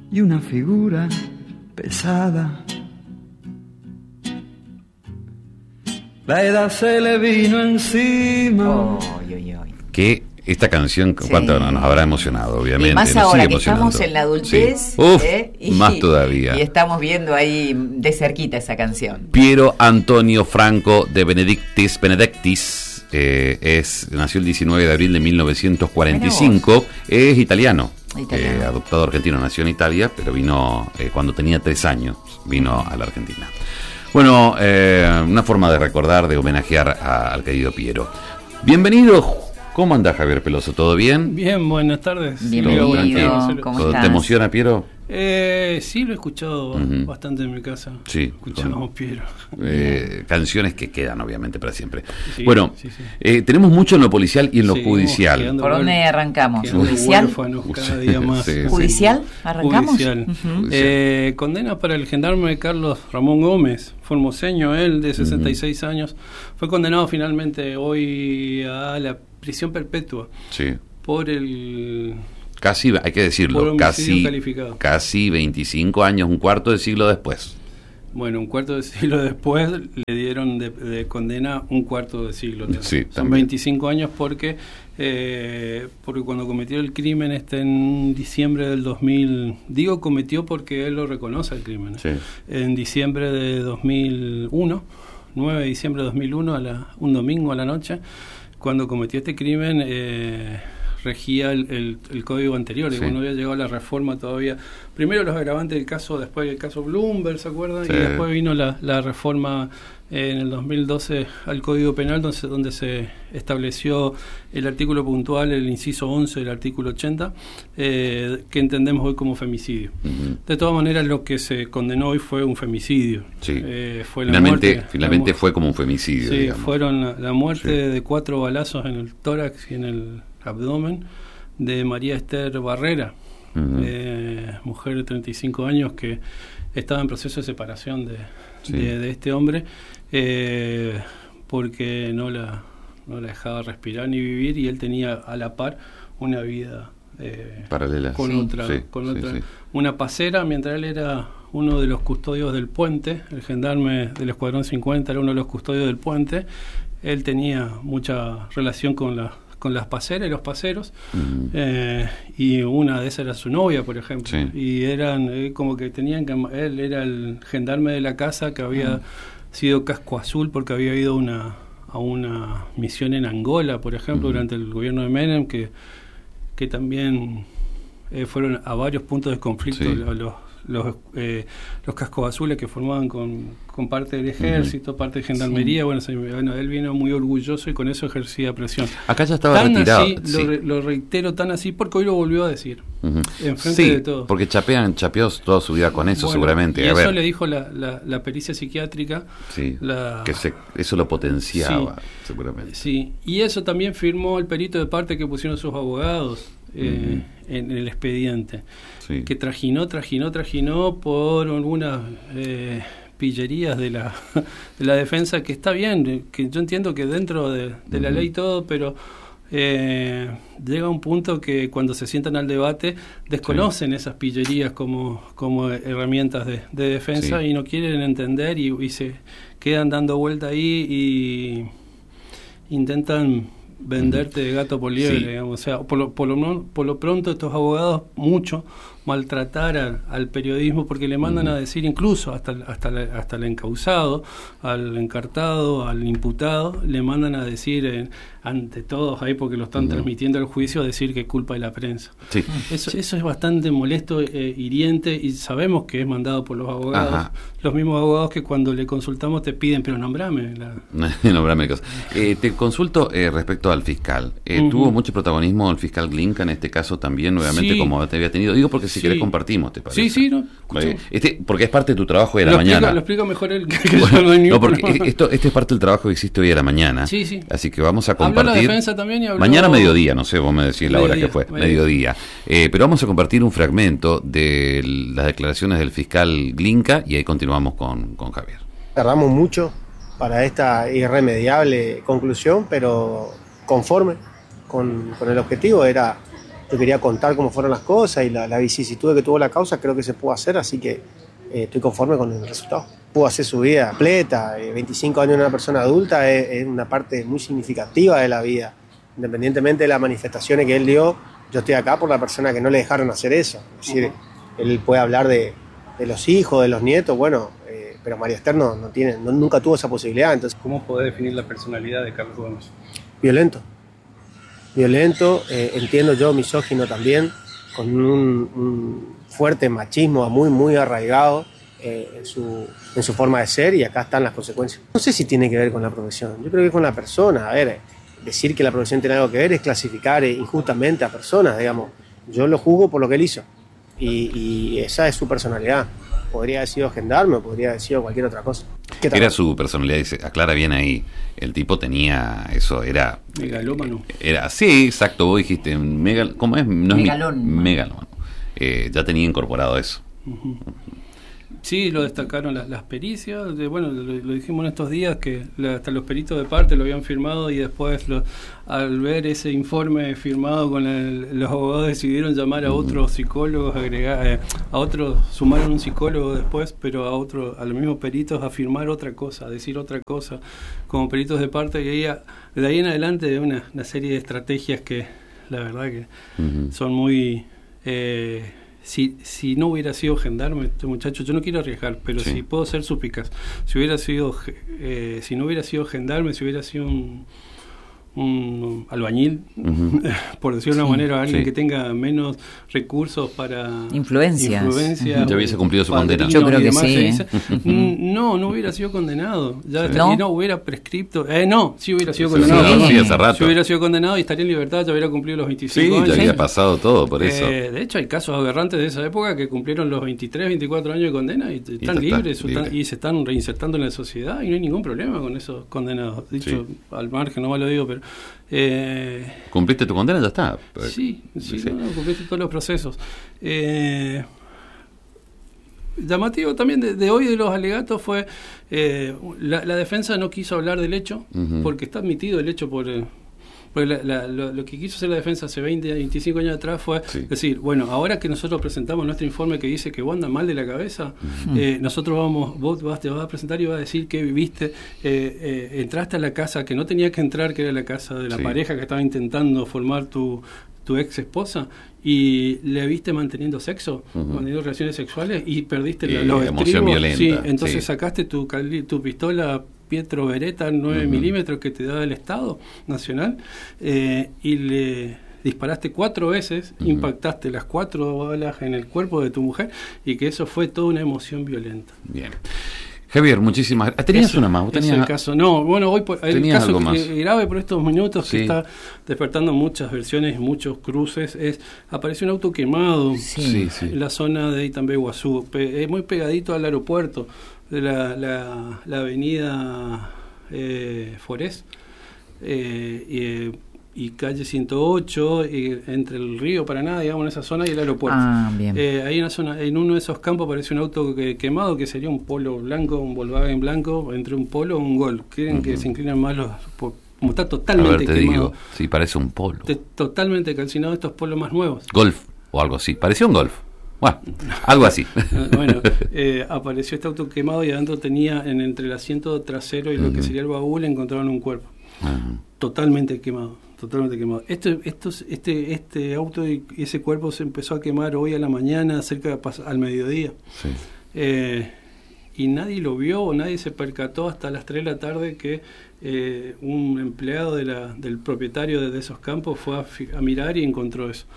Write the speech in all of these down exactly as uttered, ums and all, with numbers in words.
y una figura pesada. La edad se le vino encima. Oh, yo, yo. Que esta canción, Sí. ¿cuánto nos habrá emocionado? Obviamente. Y más nos ahora sigue que estamos emocionando. en la adultez. Sí. Uf, ¿eh? y, más todavía. Y estamos viendo ahí de cerquita esa canción. Piero Antonio Franco de Benedictis Benedictis eh, es, nació el diecinueve de abril de mil novecientos cuarenta y cinco, es italiano, Italiano. Eh, adoptado argentino, nació en Italia, pero vino eh, cuando tenía tres años, vino a la Argentina. Bueno, eh, una forma de recordar, de homenajear a- al querido Piero. Bienvenido. ¿Cómo anda Javier Peloso? ¿Todo bien? Bien, buenas tardes. Bienvenido, Todo tranquilo. ¿cómo ¿Todo- estás? ¿Te emociona, Piero? Eh, sí, lo he escuchado Ujú. bastante en mi casa. Sí, Escuchamos con- Piero. Eh, canciones que quedan obviamente para siempre. Sí, bueno, sí, sí. eh, tenemos mucho en lo policial y en lo Seguimos judicial. quedando ¿Por dónde huérf- arrancamos? quedando ¿Judicial? huérfanos cada día más. Sí, sí. ¿Judicial? ¿Arrancamos? Judicial. Ujú. Eh, condena para el gendarme Carlos Ramón Gómez, formoseño, él de sesenta y seis años, fue condenado finalmente hoy a la prisión perpetua Sí. por el Casi, hay que por decirlo, homicidio casi, calificado. casi veinticinco años, un cuarto de siglo después. Bueno, un cuarto de siglo después le dieron de, de condena un cuarto de siglo. Sí, Son también. veinticinco años porque eh, porque cuando cometió el crimen este en diciembre del dos mil, digo cometió porque él lo reconoce el crimen. ¿eh? Sí. En diciembre de dos mil uno, nueve de diciembre de dos mil uno, a la, un domingo a la noche, cuando cometió este crimen, eh, regía el, el, el código anterior, Sí. y bueno, había llegado la reforma todavía. Primero los agravantes del caso, después el caso Bloomberg, ¿se acuerdan? Sí. Y después vino la, la reforma eh, en el dos mil doce al Código Penal, donde, se- donde se estableció el artículo puntual, el inciso once del artículo ochenta, eh, que entendemos hoy como femicidio. Ujú. De todas maneras, lo que se condenó hoy fue un femicidio. Sí. Eh, fue la Finalmente, muerte, finalmente la mu- fue como un femicidio, Sí, digamos. fueron la, la muerte Sí. de cuatro balazos en el tórax y en el abdomen de María Esther Barrera, Ujú. eh, mujer de treinta y cinco años que estaba en proceso de separación de, Sí. de, de este hombre, eh, porque no la, no la dejaba respirar ni vivir, y él tenía a la par una vida eh, Paralela. con Sí. otra, Sí, con sí, otra sí. una pasera, mientras él era uno de los custodios del puente, el gendarme del Escuadrón cincuenta era uno de los custodios del puente. Él tenía mucha relación con la con las paseras y los paseros, Ujú. eh, y una de esas era su novia, por ejemplo, Sí. y eran eh, como que tenían que, él era el gendarme de la casa que había sido casco azul porque había ido una, a una misión en Angola, por ejemplo, Ujú. durante el gobierno de Menem, que, que también eh, fueron a varios puntos de conflicto Sí. los, los, los, eh, los cascos azules que formaban con, con parte del ejército, parte de gendarmería. Sí. Bueno, se- bueno, él vino muy orgulloso y con eso ejercía presión. Acá ya estaba Tan retirado. así, Sí. lo, re- lo reitero tan así porque hoy lo volvió a decir, Ujú. enfrente Sí, de todos. porque chapean, chapeó toda su vida con eso, Bueno, seguramente. Y A eso ver, le dijo la, la, la pericia psiquiátrica. sí, la- que se- eso lo potenciaba, seguramente. Sí, y eso también firmó el perito de parte que pusieron sus abogados eh, en el expediente, Sí. que trajinó, trajinó, trajinó por algunas eh, pillerías de la, de la defensa, que está bien, que yo entiendo que dentro de, de la Ujú. ley todo, pero eh, llega un punto que cuando se sientan al debate desconocen esas pillerías como, como herramientas de, de defensa, Sí. y no quieren entender, y, y se quedan dando vuelta ahí y intentan venderte de gato por liebre, Sí. digamos. O sea, por lo, por, lo, non- por lo pronto estos abogados mucho maltratar al, al periodismo, porque le mandan Ujú. a decir, incluso hasta, el- hasta, la- hasta el encausado, al encartado, al imputado, le mandan a decir eh, ante todos ahí, porque lo están Ujú. transmitiendo al juicio, a decir que es culpa de la prensa. Sí. Eso, eso es bastante molesto, eh, hiriente, y sabemos que es mandado por los abogados, Ajá. los mismos abogados que cuando le consultamos te piden, pero nombrame. La... Nombrame cosas. Eh, te consulto eh, respecto al fiscal. Eh, Ujú. ¿Tuvo mucho protagonismo el fiscal Glinka en este caso también, nuevamente, Sí. como te había tenido? Digo porque si Sí. querés compartimos, ¿te parece? Sí, sí, no, Eh, este, porque es parte de tu trabajo de la lo, mañana. explica, lo explica mejor él que, que Bueno, yo, no hay no, ningún porque problema. esto, este es parte del trabajo que hiciste hoy a la mañana. Sí, sí. Así que vamos a Habló compartir. la defensa también y habló... Mañana mediodía, no sé, vos me decís la hora Mediodía, que fue, mediodía. mediodía. Eh, pero vamos a compartir un fragmento de las declaraciones del fiscal Glinka y ahí continuamos con, con Javier. Tardamos mucho para esta irremediable conclusión, pero conforme con, con el objetivo era yo quería contar cómo fueron las cosas y la, la vicisitud que tuvo la causa, creo que se pudo hacer, así que eh, estoy conforme con el resultado. Pudo hacer su vida completa, eh, veinticinco años de una persona adulta es, es una parte muy significativa de la vida, independientemente de las manifestaciones que él dio, yo estoy acá por la persona que no le dejaron hacer eso, es decir, uh-huh. él puede hablar de, de los hijos, de los nietos, bueno, eh, pero María Esther no, no tiene, no, nunca tuvo esa posibilidad. Entonces, ¿cómo podés definir la personalidad de Carlos Gómez? Violento. Violento, eh, entiendo yo, misógino también, con un, un fuerte machismo muy, muy arraigado eh, en, su, en su forma de ser, y acá están las consecuencias. No sé si tiene que ver con la profesión, yo creo que con la persona. A ver, decir que la profesión tiene algo que ver es clasificar injustamente a personas, digamos. Yo lo juzgo por lo que él hizo, y, y esa es su personalidad. Podría haber sido gendarme, podría haber sido cualquier otra cosa. Era su personalidad, dice, aclara bien ahí. El tipo tenía eso, era... Megalómano. Era, sí, exacto, vos dijiste, megal, ¿cómo es? No Megalón. Es mi, megalómano. Eh, ya tenía incorporado eso. Uh-huh. Sí, lo destacaron las, las pericias, de, bueno, lo, lo dijimos en estos días, que la, hasta los peritos de parte lo habían firmado, y después lo, al ver ese informe firmado con el, los abogados decidieron llamar a otros psicólogos, agregar, eh, a otros, sumaron un psicólogo después, pero a otro, a los mismos peritos a firmar otra cosa, a decir otra cosa, como peritos de parte, y ahí a, de ahí en adelante una, una serie de estrategias que la verdad que uh-huh. son muy... Eh, Si, si no hubiera sido gendarme, este muchacho, yo no quiero arriesgar, pero sí. si puedo ser súplicas, si hubiera sido, eh, si no hubiera sido gendarme, si hubiera sido un, un albañil, uh-huh. por decirlo de una sí, manera, alguien sí. que tenga menos recursos para influencias, influencia, uh-huh. ya hubiese cumplido su condena. Yo creo que sí. Dice, no, no hubiera sido condenado, ya sí. ¿No? no hubiera prescripto, eh, no, sí hubiera sido sí, condenado, sí, sí, hace rato. Si hubiera sido condenado y estaría en libertad, ya hubiera cumplido los veinticinco sí, años. Ya había pasado todo por eso. Eh, de hecho, hay casos aberrantes de esa época que cumplieron los veintitrés, veinticuatro años de condena y, y están libres libre. están, y se están reinsertando en la sociedad, y no hay ningún problema con esos condenados. Dicho sí. al margen, no me lo digo, pero Eh, ¿cumpliste tu condena? Ya está. Sí, sí, sí. No, no, cumpliste todos los procesos. Eh, llamativo también de, de hoy de los alegatos fue eh, la, la defensa no quiso hablar del hecho, uh-huh. porque está admitido el hecho por... Eh, porque la, la, lo, lo que quiso hacer la defensa hace veinte, veinticinco años atrás fue sí. decir, bueno, ahora que nosotros presentamos nuestro informe que dice que vos andas mal de la cabeza, uh-huh. eh, nosotros vamos, vos vas, te vas a presentar y vas a decir que viviste, eh, eh, entraste a la casa que no tenía que entrar, que era la casa de la sí. pareja que estaba intentando formar tu, tu ex esposa, y le viste manteniendo sexo, uh-huh. manteniendo relaciones sexuales, y perdiste y la, los emoción estribos, violenta. Sí, entonces sí. sacaste tu, tu pistola Pietro Beretta nueve uh-huh. milímetros que te da el Estado Nacional, eh, y le disparaste cuatro veces, uh-huh. impactaste las cuatro balas en el cuerpo de tu mujer, y que eso fue toda una emoción violenta. Bien. Javier, muchísimas gracias. ¿Tenías eso, una más? ¿Tenías... Es el caso. No, bueno, hoy por, el caso algo más? Que, grave por estos minutos sí. que está despertando muchas versiones, muchos cruces, es apareció un auto quemado sí. Sí, sí. en la zona de Itambé, Guazú, pe, muy pegadito al aeropuerto de la, la, la avenida eh, Forés eh, y, y calle ciento ocho, y entre el río Paraná, digamos, en esa zona, y el aeropuerto. Ah, bien. Eh, ahí en, una zona, en uno de esos campos aparece un auto que, quemado, que sería un Polo blanco, un Volkswagen blanco, entre un Polo y un Gol. Quieren uh-huh. que se inclinan más los... Por, como está totalmente a ver, te quemado. Digo, sí, parece un Polo. Te, totalmente calcinado, estos Polos más nuevos. Golf o algo así. Parecía un Golf. Bueno, algo así. Bueno, eh, apareció este auto quemado, y adentro tenía, en entre el asiento trasero y uh-huh. lo que sería el baúl, encontraron un cuerpo. Uh-huh. Totalmente quemado, totalmente quemado. Este, estos, este, este auto y ese cuerpo se empezó a quemar hoy a la mañana, cerca de pas- al mediodía. Sí. Eh, y nadie lo vio, o nadie se percató hasta las tres de la tarde que eh, un empleado de la, del propietario de, de esos campos fue a, fi- a mirar y encontró eso.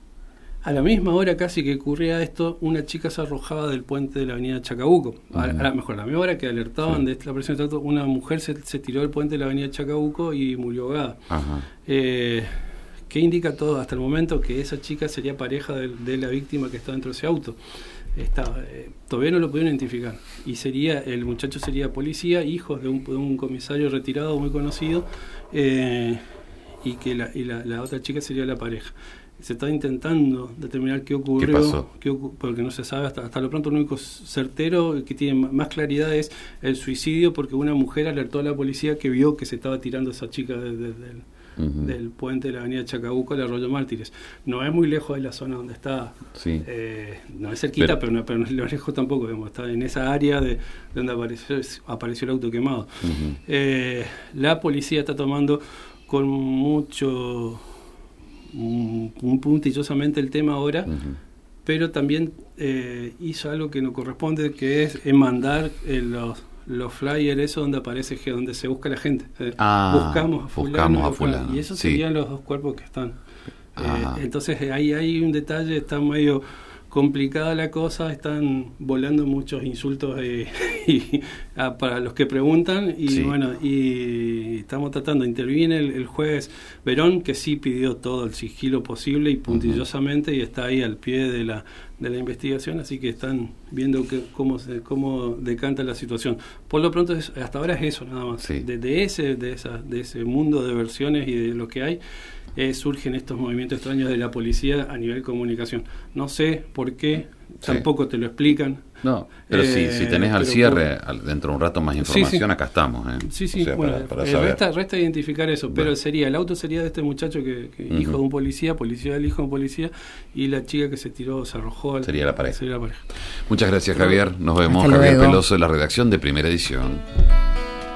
A la misma hora casi que ocurría esto, una chica se arrojaba del puente de la avenida Chacabuco. Uh-huh. A, a la mejor, a la misma hora que alertaban sí. de la presión de trato, una mujer se, se tiró del puente de la avenida Chacabuco y murió ahogada. Uh-huh. Eh, ¿Qué indica todo hasta el momento? Que esa chica sería pareja de, de la víctima que estaba dentro de ese auto. Está, eh, todavía no lo pudieron identificar. Y sería el muchacho sería policía, hijo de un, de un comisario retirado muy conocido, eh, y que la, y la, la otra chica sería la pareja. Se está intentando determinar qué ocurrió, ¿Qué pasó? Qué ocu- porque no se sabe, hasta, hasta lo pronto lo único certero que tiene más claridad es el suicidio, porque una mujer alertó a la policía que vio que se estaba tirando esa chica de, de, de, uh-huh. del puente de la avenida Chacabuco al Arroyo Mártires. No es muy lejos de la zona donde está, sí. eh, no es cerquita, pero, pero, no, pero no es lejos tampoco, digamos, está en esa área de, de donde apareció, apareció el auto quemado. Uh-huh. Eh, la policía está tomando con mucho, un, un puntillosamente el tema ahora, uh-huh. pero también eh, hizo algo que no corresponde, que es eh, mandar eh, los los flyers, eso donde aparece, donde se busca la gente. Eh, ah, buscamos a fulano. Buscamos a fulano. Y esos sí. serían los dos cuerpos que están. Ah. Eh, entonces ahí hay un detalle, está medio complicada la cosa, están volando muchos insultos eh, y, a, para los que preguntan y sí. bueno, y estamos tratando, interviene el, el juez Verón, que sí pidió todo el sigilo posible y puntillosamente, uh-huh. y está ahí al pie de la de la investigación, así que están viendo que, cómo se, cómo decanta la situación. Por lo pronto es, hasta ahora es eso nada más. Sí. De, de ese de esa de ese mundo de versiones y de lo que hay eh, surgen estos movimientos extraños de la policía a nivel comunicación. No sé por qué, sí. tampoco te lo explican. No, pero eh, si, si tenés al cierre, por... dentro de un rato más información, sí, sí. acá estamos. ¿eh? Sí, sí, o sea, bueno, para, para eh, saber. Resta, resta identificar eso, bueno. pero sería, el auto sería de este muchacho que, que uh-huh. hijo de un policía, policía del hijo de un policía, y la chica que se tiró, se arrojó. Al, sería la pareja. Sería la pareja. Muchas gracias, Javier. Nos vemos. Hasta Javier luego. Peloso de la redacción de Primera Edición.